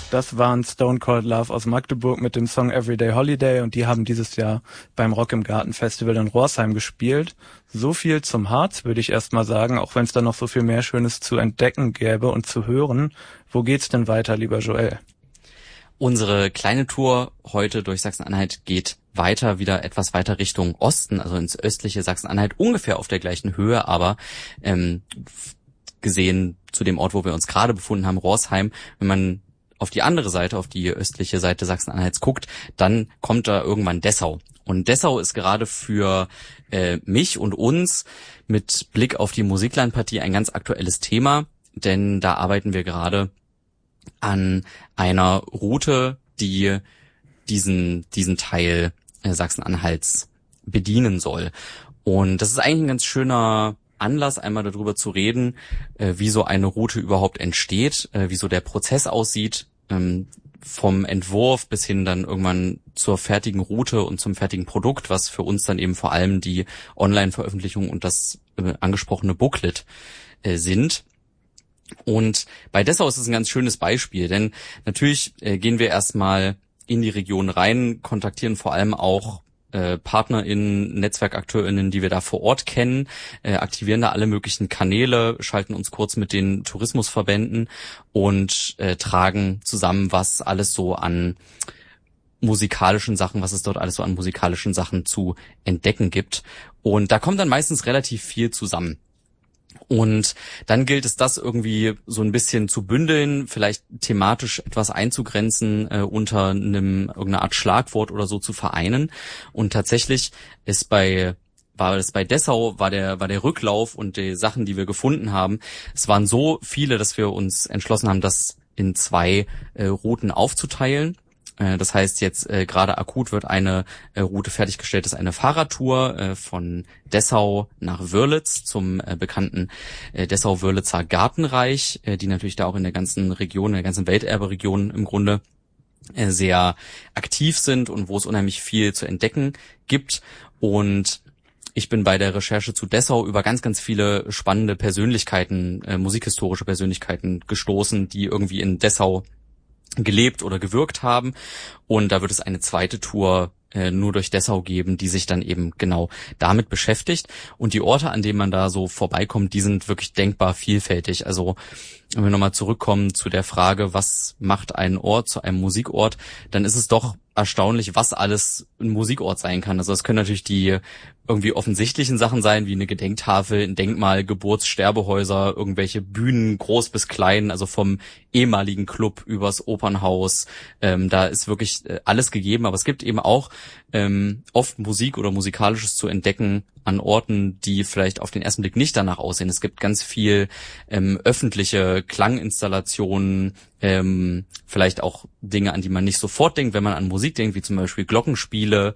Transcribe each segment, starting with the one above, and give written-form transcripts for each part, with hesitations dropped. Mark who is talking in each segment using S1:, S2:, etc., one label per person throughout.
S1: Das waren Stone Cold Love aus Magdeburg mit dem Song Everyday Holiday und die haben dieses Jahr beim Rock im Garten Festival in Rorsheim gespielt. So viel zum Harz, würde ich erst mal sagen, auch wenn es da noch so viel mehr Schönes zu entdecken gäbe und zu hören. Wo geht's denn weiter, lieber Joel?
S2: Unsere kleine Tour heute durch Sachsen-Anhalt geht weiter, wieder etwas weiter Richtung Osten, also ins östliche Sachsen-Anhalt, ungefähr auf der gleichen Höhe, aber gesehen zu dem Ort, wo wir uns gerade befunden haben, Rorsheim, wenn man auf die andere Seite, auf die östliche Seite Sachsen-Anhalts guckt, dann kommt da irgendwann Dessau. Und Dessau ist gerade für mich und uns mit Blick auf die Musiklandpartie ein ganz aktuelles Thema, denn da arbeiten wir gerade an einer Route, die diesen Teil Sachsen-Anhalts bedienen soll. Und das ist eigentlich ein ganz schöner Anlass, einmal darüber zu reden, wie so eine Route überhaupt entsteht, wie so der Prozess aussieht, vom Entwurf bis hin dann irgendwann zur fertigen Route und zum fertigen Produkt, was für uns dann eben vor allem die Online-Veröffentlichung und das angesprochene Booklet sind. Und bei Dessau ist es ein ganz schönes Beispiel, denn natürlich gehen wir erstmal in die Region rein, kontaktieren vor allem auch PartnerInnen, NetzwerkakteurInnen, die wir da vor Ort kennen, aktivieren da alle möglichen Kanäle, schalten uns kurz mit den Tourismusverbänden und tragen zusammen, was alles so an musikalischen Sachen, was es dort alles so an musikalischen Sachen zu entdecken gibt. Und da kommt dann meistens relativ viel zusammen. Und dann gilt es, das irgendwie so ein bisschen zu bündeln, vielleicht thematisch etwas einzugrenzen, unter irgendeiner Art Schlagwort oder so zu vereinen. Und tatsächlich war das bei Dessau, war der Rücklauf und die Sachen, die wir gefunden haben, es waren so viele, dass wir uns entschlossen haben, das in 2 Routen aufzuteilen. Das heißt, jetzt gerade akut wird eine Route fertiggestellt, das ist eine Fahrradtour von Dessau nach Wörlitz zum bekannten Dessau-Wörlitzer Gartenreich, die natürlich da auch in der ganzen Region, in der ganzen Welterbe-Region im Grunde sehr aktiv sind und wo es unheimlich viel zu entdecken gibt. Und ich bin bei der Recherche zu Dessau über ganz, ganz viele spannende Persönlichkeiten, musikhistorische Persönlichkeiten gestoßen, die irgendwie in Dessau gelebt oder gewirkt haben. Und da wird es eine zweite Tour nur durch Dessau geben, die sich dann eben genau damit beschäftigt. Und die Orte, an denen man da so vorbeikommt, die sind wirklich denkbar vielfältig. Also wenn wir nochmal zurückkommen zu der Frage, was macht einen Ort zu einem Musikort, dann ist es doch erstaunlich, was alles ein Musikort sein kann. Also es können natürlich die irgendwie offensichtlichen Sachen sein, wie eine Gedenktafel, ein Denkmal, Geburtssterbehäuser, irgendwelche Bühnen, groß bis klein, also vom ehemaligen Club übers Opernhaus. Da ist wirklich alles gegeben, aber es gibt eben auch oft Musik oder Musikalisches zu entdecken an Orten, die vielleicht auf den ersten Blick nicht danach aussehen. Es gibt ganz viel öffentliche Klanginstallationen, vielleicht auch Dinge, an die man nicht sofort denkt, wenn man an Musik denkt, wie zum Beispiel Glockenspiele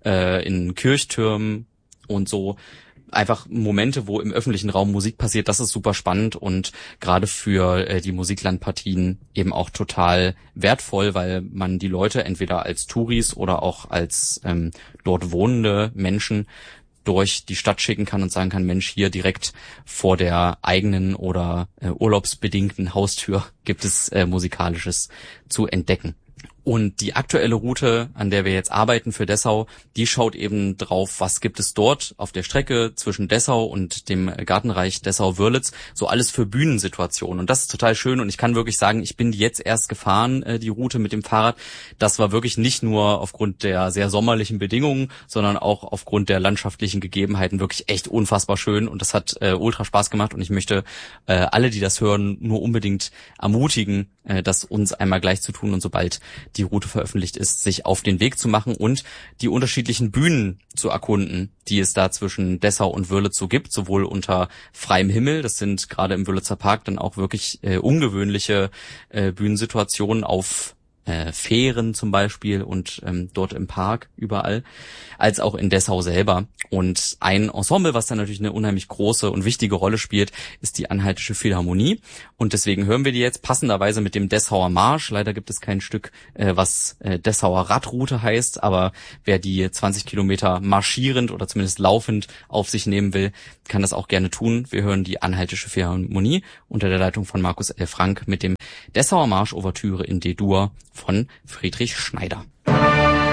S2: in Kirchtürmen und so. Einfach Momente, wo im öffentlichen Raum Musik passiert, das ist super spannend und gerade für die Musiklandpartien eben auch total wertvoll, weil man die Leute entweder als Touris oder auch als dort wohnende Menschen durch die Stadt schicken kann und sagen kann, Mensch, hier direkt vor der eigenen oder urlaubsbedingten Haustür gibt es Musikalisches zu entdecken. Und die aktuelle Route, an der wir jetzt arbeiten für Dessau, die schaut eben drauf, was gibt es dort auf der Strecke zwischen Dessau und dem Gartenreich Dessau-Wörlitz, so alles für Bühnensituationen. Und das ist total schön und ich kann wirklich sagen, ich bin die jetzt erst gefahren, die Route mit dem Fahrrad. Das war wirklich nicht nur aufgrund der sehr sommerlichen Bedingungen, sondern auch aufgrund der landschaftlichen Gegebenheiten wirklich echt unfassbar schön und das hat ultra Spaß gemacht und ich möchte alle, die das hören, nur unbedingt ermutigen, das uns einmal gleich zu tun und sobald die Route veröffentlicht ist, sich auf den Weg zu machen und die unterschiedlichen Bühnen zu erkunden, die es da zwischen Dessau und Wörlitz so gibt, sowohl unter freiem Himmel, das sind gerade im Wörlitzer Park dann auch wirklich ungewöhnliche Bühnensituationen auf Fähren zum Beispiel und dort im Park überall, als auch in Dessau selber. Und ein Ensemble, was dann natürlich eine unheimlich große und wichtige Rolle spielt, ist die Anhaltische Philharmonie. Und deswegen hören wir die jetzt passenderweise mit dem Dessauer Marsch. Leider gibt es kein Stück, was Dessauer Radroute heißt, aber wer die 20 Kilometer marschierend oder zumindest laufend auf sich nehmen will, kann das auch gerne tun. Wir hören die Anhaltische Philharmonie unter der Leitung von Markus L. Frank mit dem Dessauer Marsch Ouvertüre in D-Dur von Friedrich Schneider.